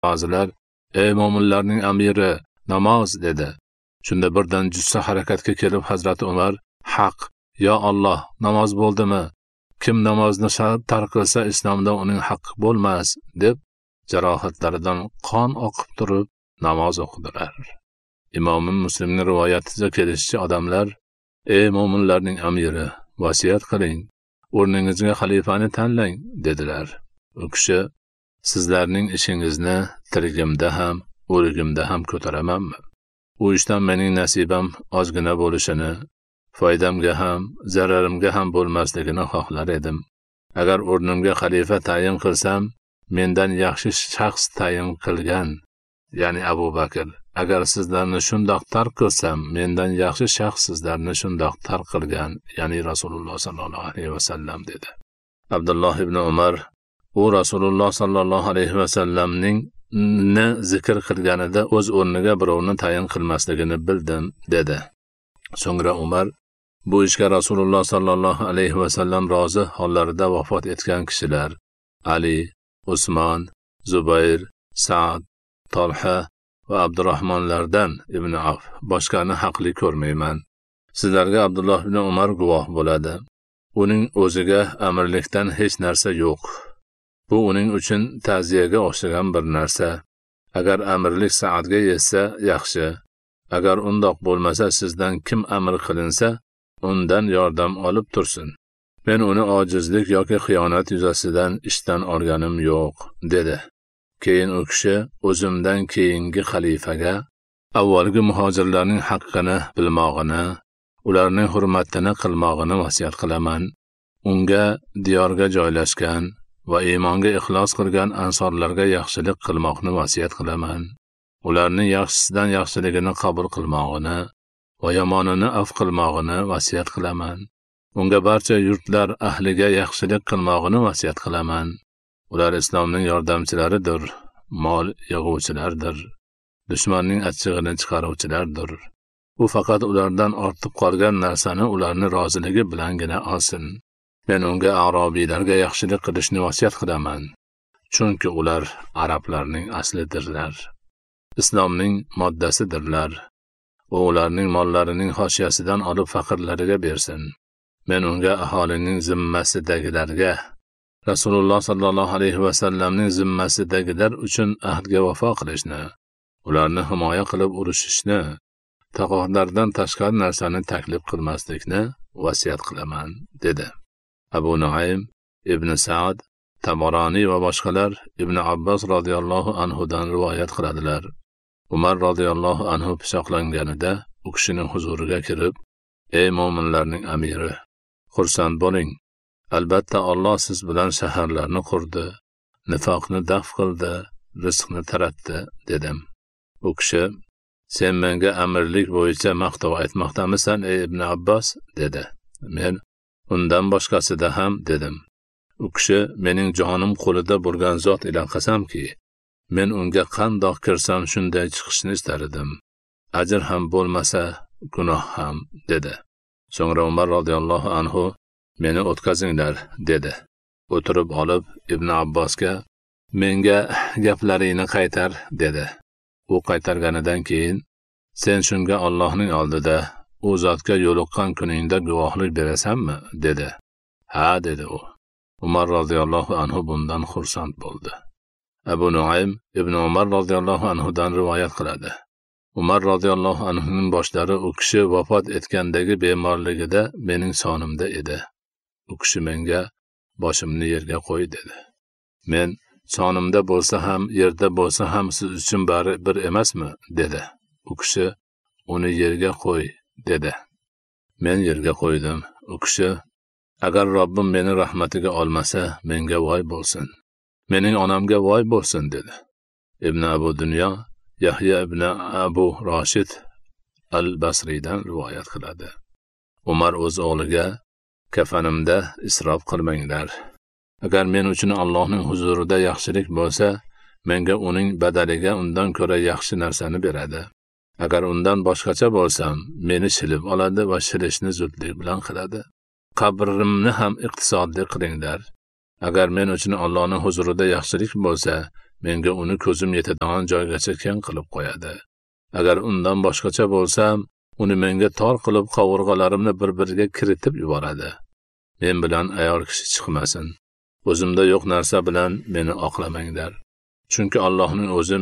ba'zilar: "Ey mo'minlarning amiri, namoz" dedi. Shunda birdan jussa harakatga kelib Hazrati Umar: "Haq, yo Alloh, namoz bo'ldimi? Kim namozni tark qilsa islomda uning haqqi bo'lmas" deb jarohatlaridan qon oqib turib namoz o'qidilar. Imom Muslimning rivoyatiga kelishicha odamlar: "Ey mo'minlarning amiri, vasiyat qiling, o'rningizga xalifani tanlang" dedilar. U kishi: "Sizlarning ishingizni tirigimda ham, o'ligimda ham ko'taramanmi? U ishdan mening nasibam ozgina bo'lishini, foydamga ham, zararimga ham bo'lmasligini xohlar edim. Agar o'rnimga xalifa tayin qilsam, mendan yaxshi shaxs tayin qilgan, ya'ni Abu Bakr. Agar sizlarni shundoq tark qilsam, mendan yaxshi shaxs sizlarni shundoq tark qilgan, ya'ni Rasululloh sallallohu alayhi vasallam" dedi. Abdulloh ibn Umar: "U Rasululloh sallallohu alayhi vasallamning zikr qilganida o'z o'rniga birovni tayin qilmasligini bildim" dedi. So'ngra Umar: "Bu ishga Rasululloh sallallohu alayhi vasallam rozi hollarida vafot etgan kishilar Ali, Usmon, Zubayr, Sa'd, Talha va Abdurrahmonlardan ibn Avf boshqani haqli ko'rmayman. Sizlarga Abdulloh ibn Umar guvoh bo'ladi. Uning o'ziga amirlikdan hech narsa yo'q. Bu uning uchun ta'ziyaga o'xshagan bir narsa. Agar amirlik Sa'dga yetsa yaxshi. Agar undoq bo'lmasa, sizdan kim amir qilinsa, undan yordam olib tursin. Men uni ojizlik yoki xiyonat yuzasidan ishdan olganim yo'q" dedi. Keyin u kishi: "O'zimdan keyingi xalifaga avvalgi muhojirlarning haqqini bilmog'ini, ularning hurmatini qilmog'ini vasiyat qilaman. Unga diyorga joylashgan va iymonga ixlos qilgan ansorlarga yaxshilik qilmoqni vasiyat qilaman. Ularning yaxshisidan yaxshiligini qabul qilmog'ini va yomonini afv qilmog'ini vasiyat qilaman. Unga barcha yurtlar ahliga yaxshilik qilmog'ini vasiyat qilaman. Ular islomning yordamchilaridir, mol yig'uvchilardir, dushmanning achchig'ini chiqaruvchilardir. U faqat ulardan ortib qolgan narsani ularni roziligi bilangina olsin. Men unga arobiylarga yaxshilik qilishni vasiyat qilaman, chunki ular arablarning aslidirlar, islomning moddasidirlar. U ularning mollarining xoshiyasidan olib faqirlariga bersin. Men unga aholining zimmasidagilarga, Rasululloh sallallohu alayhi vasallamning zimmasidagilar uchun ahdga vafo qilishni, ularni himoya qilib urushishni, taqolardan tashqari narsani taklif qilmaslikni vasiyat qilaman" dedi. Abu Nuaym, Ibn Sa'd, Tabarani va boshqalar Ibn Abbos radhiyallohu anhudan rivoyat qiladilar. Umar radhiyallohu anhu pichoqlanganida u kishining huzuriga kirib: "Ey mo'minlarning amiri, xursand bo'ling. Albatta Alloh siz bilan shaharlarni qurdi, nifoqni daf qildi, rizqni taratdi" dedim. U kishi: "Sen menga amirlik bo'yicha maqtov aytmoqdamisan, ey Ibn Abbos?" dedi. Men: "Undan boshqasida ham" dedim. U kishi: "Mening jonim qo'lida bo'lgan zot ila qasamki, men unga qandoq kirsam shunday chiqishni istardim. Ajr ham bo'lmasa, gunoh ham" dedi. So'ngra Umar radhiyallohu anhu: "Meni o'tkazinglar" dedi. O'tirib olib Ibn Abbosga: "Menga gaplaringni qaytar" dedi. U qaytarganidan keyin: "Sen shunga Allohning oldida u zotga yo'liqqan kuningda guvohlik berasanmi?" dedi. "Ha" dedi u. Umar radhiyallohu anhu bundan xursand bo'ldi. Abu Nuaym Ibn Umar radhiyallohu anhudan rivoyat qiladi. Umar radhiyallohu anhuning boshlari u kishi vafot etgandagi bemorligida mening sonimda edi. U kishi menga: "Boshimni yerga qo'y" dedi. Men: "Sonimda bo'lsa ham, yerda bo'lsa ham siz uchun bari bir emasmi?" dedi. U kishi: "Uni yerga qo'y" dedi. Men yerga qo'ydim. U kishi: "Agar Robbim meni rahmatiga olmasa, menga voy bo'lsin. Mening onamga voy bo'lsin" dedi. Ibn Abu Dunyo Yahya ibn Abu Rashid al-Basriydan rivoyat qiladi. Umar o'z o'g'liga: "Kafanimda isrof qilmanglar. Agar men uchun Allohning huzurida yaxshilik bo'lsa, menga uning badaliga undan ko'ra yaxshi narsani beradi. Agar undan boshqacha bo'lsam, meni shilib oladi va shilishni zudlik bilan qiladi. Qabrimni ham iqtisodli qilinglar. Agar men uchun Allohning huzurida yaxshilik bo'lsa, menga uni ko'zim yetadigan joygacha keng qilib qo'yadi. Agar undan boshqacha bo'lsam, uni menga tor qilib qovurg'alarimni bir-biriga kiritib yuboradi. Men bilan ayol kishi chiqmasin. O'zimda yo'q narsa bilan meni oqlamanglar. Chunki Allohning o'zi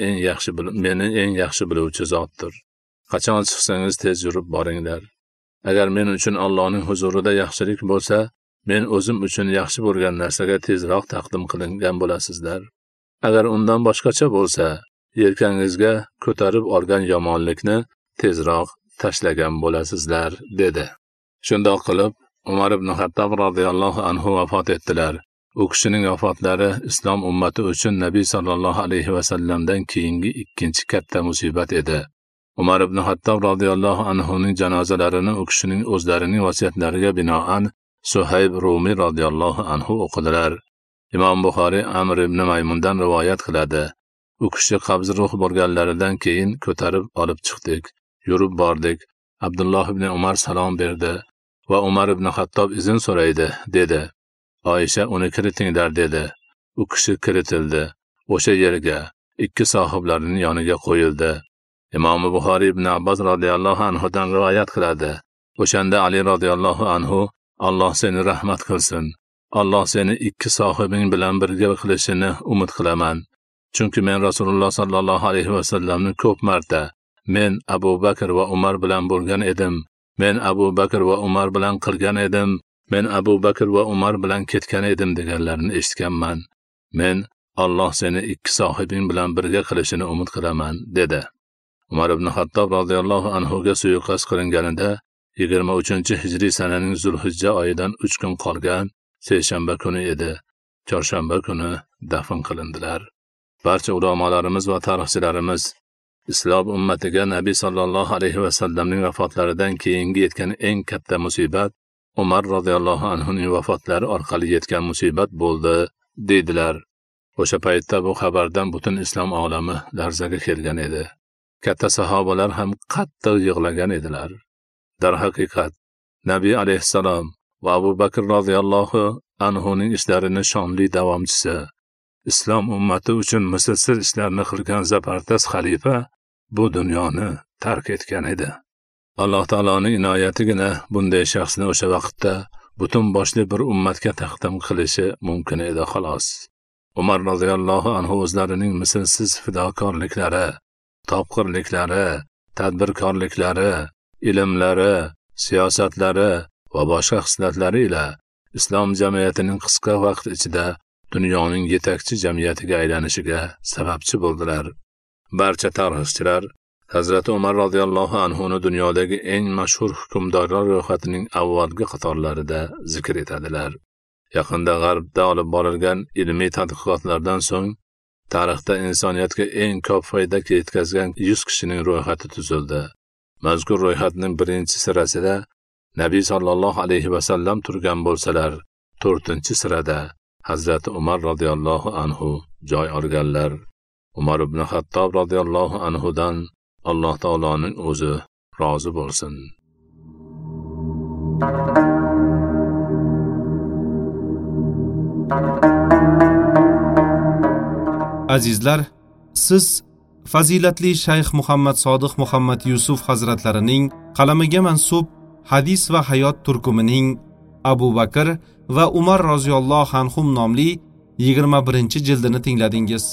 meni eng yaxshi biluvchi zotdir. Qachon chiqsangiz tez yurib boringlar. Agar men uchun Allohning huzurida yaxshilik bo'lsa, men o'zim uchun yaxshi bo'lgan narsaga tezroq taqdim qilingan bo'lasizlar. Agar undan boshqacha bo'lsa, yelkangizga ko'tarib olgan yomonlikni tezroq tashlagan bo'lasizlar, dedi. Shundoq qilib, Umar ibn Xattob radhiyallohu anhu vafot etdilar. U kishining vafotlari islom ummati uchun Nabiy sallallohu alayhi va sallamdan keyingi ikkinchi katta musibat edi. Umar ibn Xattob radhiyallohu anhuning janozalarini u kishining o'zlarining vasiyatlariga binoan Suhayb Rumi radhiyallohu anhu o'qidilar. Imom Buxoriy Amr ibn Maymundan rivoyat qiladi. U kishi qabz ruh bo'lganlaridan keyin ko'tarib olib chiqdik. Yurib bordik. Abdulloh ibn Umar salom berdi va Umar ibn Xattob izn so'raydi, dedi. Oysha uni kiritinglar, dedi. U kishi kiritildi. O'sha yerga ikki sohiblarining yoniga qo'yildi. Imom Buxoriy ibn Abbos radhiyallohu anhudan rivoyat qiladi. O'shanda Ali radhiyallohu anhu, Alloh seni rahmat qilsin. Alloh seni ikki sohibing bilan birga qilishini umid qilaman. Chunki men Rasululloh sallallohu alayhi va sallamni ko'p marta men Abu Bakr va Umar bilan bo'lgan edim. Men Abu Bakr va Umar bilan qilgan edim. Men Abu Bakr va Umar bilan ketgan edim deganlarini eshitganman. Men Alloh seni ikki sohibing bilan birga qilishini umid qilaman, dedi. Umar ibn Xattob radhiyallohu anhu ga suiqasd qilinganida 23-hijriy sananing Zulhijja oyidan 3 kun qolgan seshanba kuni edi. Chorshanba kuni dafn qilindilar. Barcha ulamolarimiz va tarixchilarimiz islom ummatiga Nabiy sallallohu alayhi va sallamning vafotlaridan keyingi yetgan eng katta musibat Umar radhiyallohu anhuning vafotlari orqali yetgan musibat bo'ldi, deydilar. O'sha paytda bu xabardan butun islom olami larzaga kelgan edi. Katta sahobalar ham qattiq yig'lagan edilar. Darhaqiqat, Nabiy alayhissalom va Abu Bakr radhiyallohu anhuning ishlarini shonli davomchisi, islom ummati uchun mislsiz ishlarni qilgan zabardas xalifa bu dunyoni tark etgan edi. Alloh taoloning inoyatigina bunday shaxsni o'sha vaqtda butun boshli bir ummatga taqdim qilishi mumkin edi, xolos. Umar radhiyallohu anhu o'zlarining mislsiz fidokorliklari, topqirliklari, tadbirkorliklari, ilmlari, siyosatlari va boshqa xislatlari ila islom jamiyatining qisqa vaqt ichida dunyoning yetakchi jamiyatiga aylanishiga sababchi bo'ldilar. Barcha tarixchilar Hazrat Umar radhiyallohu anhuni dunyodagi eng mashhur hukmdorlar ro'yxatining avvalgi qatorlarida zikr etadilar. Yaqinda G'arbda olib borilgan ilmiy tadqiqotlardan so'ng tarixda insoniyatga eng ko'p foyda yetkazgan 100 kishining ro'yxati tuzildi. Mazkur ro'yxatning birinchi sirasida Nabiy sallallohu alayhi va sallam turgan bo'lsalar, 4-sirada Hazrat Umar radhiyallohu anhu joy olganlar. Umar ibn Xattob radhiyallohu anhudan Alloh taoloning o'zi rozi bo'lsin. Azizlar, siz fazilatli Shayx Muhammad Sodiq Muhammad Yusuf hazratlarining qalamiga mansub Hadis va hayot turkumining Abu Bakr va Umar roziyallohu anhum nomli 21-jildini tingladingiz.